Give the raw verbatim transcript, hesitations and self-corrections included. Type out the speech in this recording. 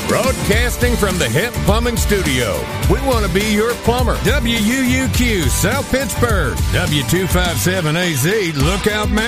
Broadcasting from the Hemp Plumbing Studio. We want to be your plumber. W U U Q, South Pittsburgh. W two five seven A Z, Lookout Mountain.